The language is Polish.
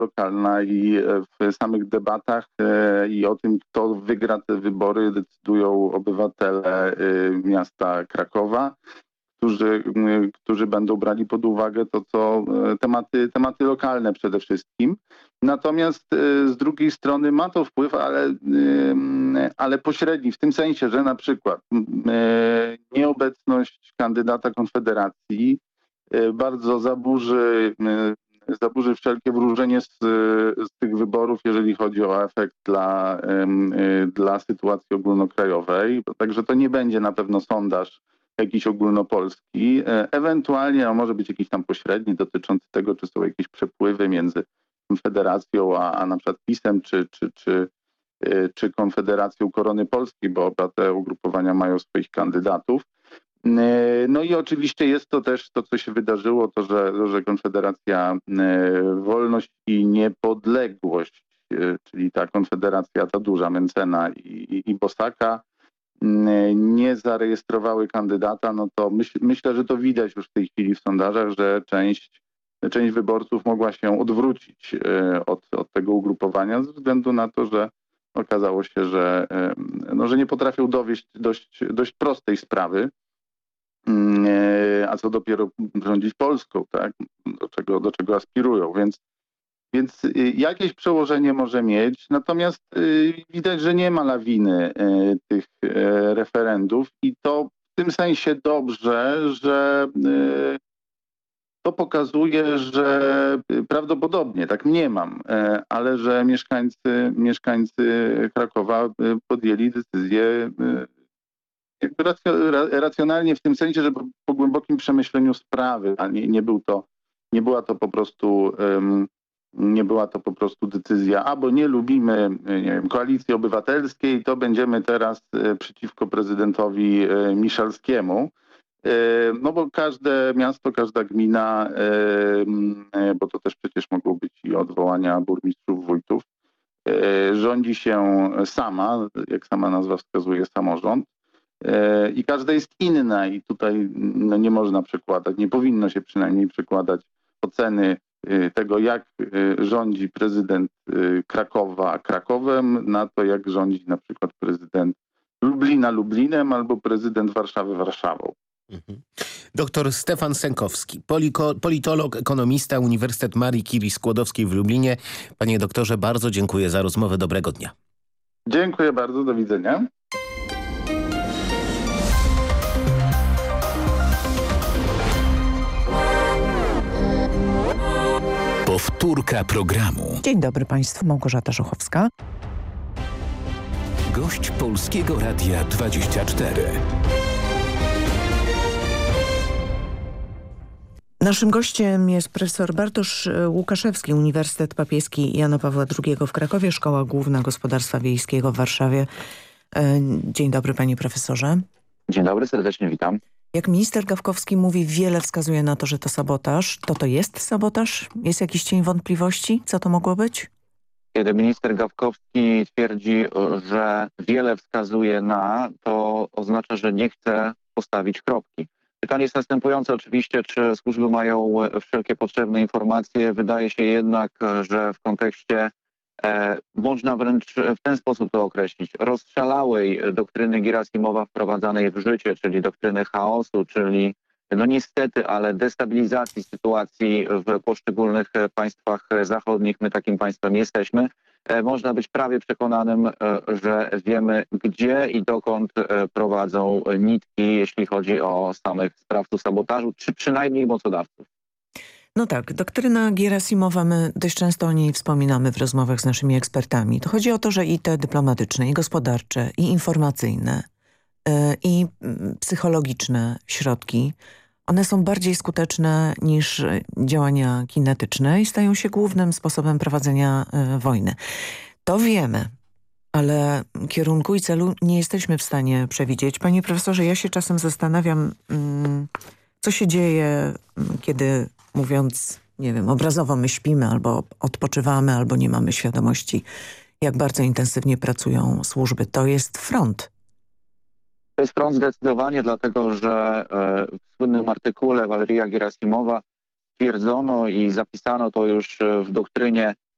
lokalna i w samych debatach i o tym, kto wygra te wybory, decydują obywatele miasta Krakowa, którzy będą brali pod uwagę to, co tematy lokalne przede wszystkim. Natomiast z drugiej strony ma to wpływ, ale pośredni, w tym sensie, że na przykład nieobecność kandydata Konfederacji bardzo zaburzy wszelkie wróżenie z tych wyborów, jeżeli chodzi o efekt dla sytuacji ogólnokrajowej. Także to nie będzie na pewno sondaż jakiś ogólnopolski, ewentualnie a może być jakiś tam pośredni dotyczący tego, czy są jakieś przepływy między Konfederacją a na przykład PiS-em, czy Konfederacją Korony Polskiej, bo oba te ugrupowania mają swoich kandydatów. No i oczywiście jest to też to, co się wydarzyło, to, że Konfederacja Wolność i Niepodległość, czyli ta Konfederacja, ta duża, Mencena i Bosaka, nie zarejestrowały kandydata, no to myślę, że to widać już w tej chwili w sondażach, że część wyborców mogła się odwrócić od tego ugrupowania ze względu na to, że okazało się, że nie potrafią dowieść dość prostej sprawy, a co dopiero rządzić Polską, tak? Do czego aspirują, więc jakieś przełożenie może mieć, natomiast widać, że nie ma lawiny tych referendów i to w tym sensie dobrze, że to pokazuje, że prawdopodobnie, tak mniemam, ale że mieszkańcy Krakowa podjęli decyzję jakby racjonalnie w tym sensie, że po głębokim przemyśleniu sprawy, a nie była to po prostu decyzja, albo nie lubimy, nie wiem, Koalicji Obywatelskiej, to będziemy teraz przeciwko prezydentowi Miszalskiemu. No bo każde miasto, każda gmina, bo to też przecież mogą być i odwołania burmistrzów, wójtów, rządzi się sama, jak sama nazwa wskazuje, samorząd. I każda jest inna i tutaj nie można przekładać, nie powinno się przynajmniej przekładać oceny tego, jak rządzi prezydent Krakowa Krakowem, na to, jak rządzi na przykład prezydent Lublina Lublinem albo prezydent Warszawy Warszawą. Doktor Stefan Sękowski, politolog, ekonomista, Uniwersytet Marii Curie Skłodowskiej w Lublinie. Panie doktorze, bardzo dziękuję za rozmowę. Dobrego dnia. Dziękuję bardzo, do widzenia. Powtórka programu. Dzień dobry Państwu, Małgorzata Żuchowska. Gość Polskiego Radia 24. Naszym gościem jest profesor Bartosz Łukaszewski, Uniwersytet Papieski Jana Pawła II w Krakowie, Szkoła Główna Gospodarstwa Wiejskiego w Warszawie. Dzień dobry panie profesorze. Dzień dobry, serdecznie witam. Jak minister Gawkowski mówi, wiele wskazuje na to, że to sabotaż. To jest sabotaż? Jest jakiś cień wątpliwości? Co to mogło być? Kiedy minister Gawkowski twierdzi, że wiele wskazuje na, to oznacza, że nie chce postawić kropki. Pytanie jest następujące oczywiście, czy służby mają wszelkie potrzebne informacje. Wydaje się jednak, że w kontekście można wręcz w ten sposób to określić, rozszalałej doktryny Gerasimowa wprowadzanej w życie, czyli doktryny chaosu, czyli no niestety, ale destabilizacji sytuacji w poszczególnych państwach zachodnich, my takim państwem jesteśmy, można być prawie przekonanym, że wiemy, gdzie i dokąd prowadzą nitki, jeśli chodzi o samych sprawców sabotażu, czy przynajmniej mocodawców. No tak, doktryna Gerasimowa, my dość często o niej wspominamy w rozmowach z naszymi ekspertami. To chodzi o to, że i te dyplomatyczne, i gospodarcze, i informacyjne, i psychologiczne środki, one są bardziej skuteczne niż działania kinetyczne i stają się głównym sposobem prowadzenia wojny. To wiemy, ale kierunku i celu nie jesteśmy w stanie przewidzieć. Panie profesorze, ja się czasem zastanawiam, co się dzieje, kiedy mówiąc, nie wiem, obrazowo my śpimy albo odpoczywamy, albo nie mamy świadomości, jak bardzo intensywnie pracują służby. To jest front. To jest front zdecydowanie, dlatego że w słynnym artykule Waleria Gerasimowa stwierdzono i zapisano to już w doktrynie